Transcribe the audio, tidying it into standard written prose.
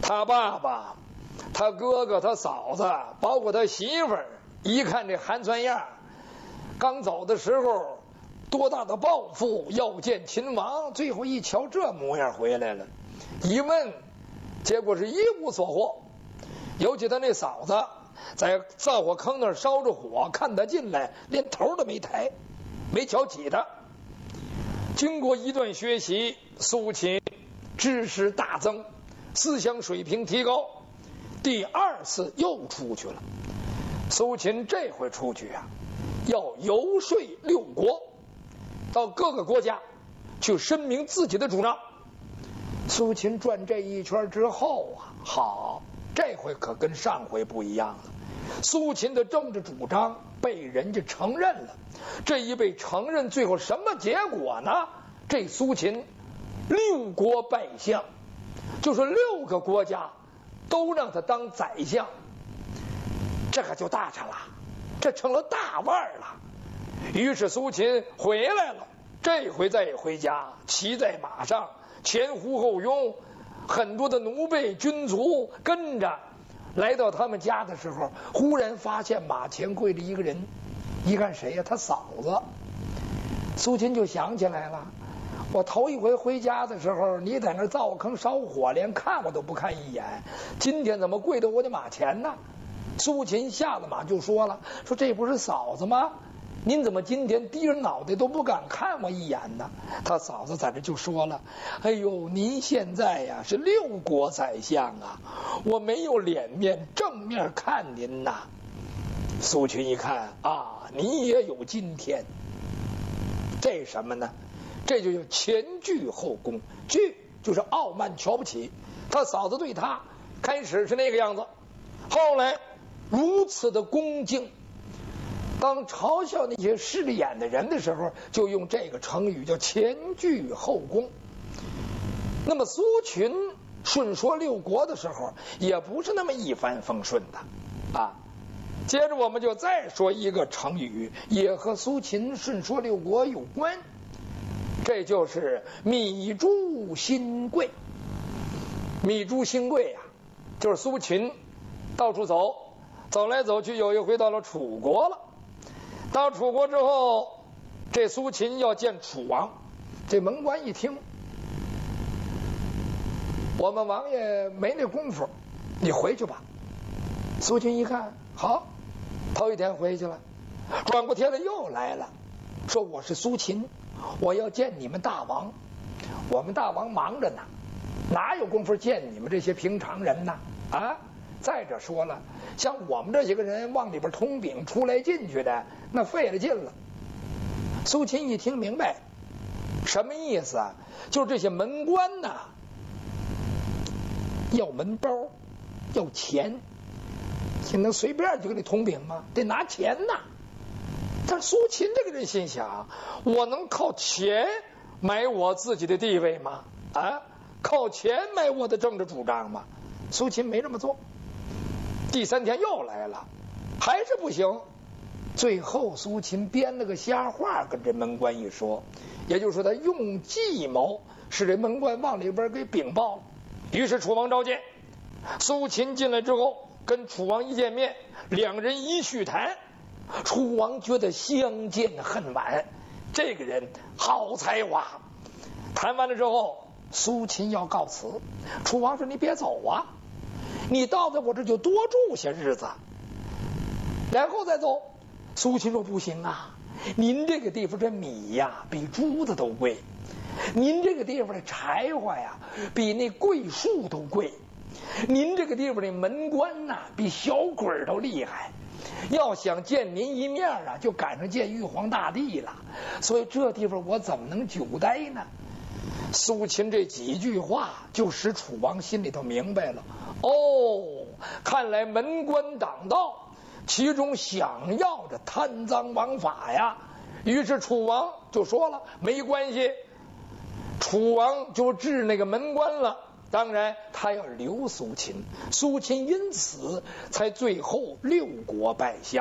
他爸爸、他哥哥、他嫂子，包括他媳妇儿，一看这寒酸样，刚走的时候多大的抱负，要见秦王，最后一瞧这模样回来了，一问，结果是一无所获。尤其他那嫂子在灶火坑那儿烧着火，看他进来，连头都没抬，没瞧起他。经过一段学习，苏秦知识大增，思想水平提高，第二次又出去了。苏秦这回出去啊，要游说六国，到各个国家去申明自己的主张。苏秦转这一圈之后啊，好，这回可跟上回不一样了。苏秦的政治主张被人家承认了，这一被承认，最后什么结果呢？这苏秦六国拜相，就是6个国家都让他当宰相，这可就大成了，这成了大腕了。于是苏秦回来了，这回再回家，骑在马上，前呼后拥，很多的奴婢军卒跟着。来到他们家的时候，忽然发现马前跪着一个人，一看谁呀？他嫂子。苏秦就想起来了，我头一回回家的时候，你在那灶坑烧火，连看我都不看一眼，今天怎么跪到我的马前呢？苏秦下了马就说了，说这不是嫂子吗？您怎么今天低着脑袋都不敢看我一眼呢？他嫂子在这就说了，哎呦，您现在呀是6国宰相啊，我没有脸面正面看您呐。苏秦一看啊，你也有今天，这什么呢？这就叫前倨后恭，倨就是傲慢瞧不起，他嫂子对他开始是那个样子，后来如此的恭敬。当嘲笑那些势利眼的人的时候，就用这个成语叫前倨后恭。那么苏秦顺说6国的时候，也不是那么一帆风顺的啊。接着我们就再说一个成语，也和苏秦顺说6国有关，这就是糜竺新贵。糜竺新贵啊，就是苏秦到处走，走来走去，有一回到了楚国了。到楚国之后，这苏秦要见楚王，这门官一听，我们王爷没那功夫，你回去吧。苏秦一看，好，头一天回去了，转过天来又来了，说我是苏秦，我要见你们大王。我们大王忙着呢，哪有功夫见你们这些平常人呢？啊！再者说了，像我们这些个人往里边通禀出来进去的，那费了劲了。苏秦一听明白什么意思啊？就是这些门官呐，要门包，要钱，你能随便就给你通禀吗？得拿钱呐。但苏秦这个人心想，我能靠钱买我自己的地位吗？啊，靠钱买我的政治主张吗？苏秦没这么做。第3天又来了，还是不行。最后苏秦编了个瞎话跟这门官一说，也就是说他用计谋使这门官往里边给禀报了。于是楚王召见，苏秦进来之后跟楚王一见面，两人一叙谈，楚王觉得相见恨晚，这个人好才华。谈完了之后，苏秦要告辞，楚王说你别走啊，你到在我这就多住些日子，然后再走。苏秦说不行啊，您这个地方这米呀比珠子都贵，您这个地方的柴火呀比那桂树都贵，您这个地方的门官呐比小鬼都厉害，要想见您一面啊就赶上见玉皇大帝了，所以这地方我怎么能久待呢？苏秦这几句话就使楚王心里头明白了，哦，看来门官当道，其中想要着贪赃枉法呀。于是楚王就说了没关系，楚王就治那个门官了，当然他要留苏秦，苏秦因此才最后6国拜相。